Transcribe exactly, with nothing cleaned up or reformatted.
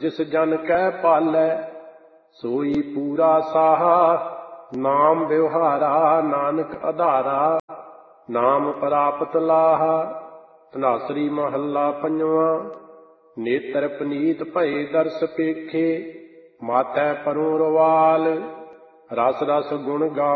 जिस जन कै पालै, सोई पूरा साहा। नाम व्यवहारा नानक आधारा, नाम प्राप्त लाहा। धनासरी महला पंजवां। नेत्र पनीत भये दर्श पेखे, माथै परों रवाल। रस रस गुण गा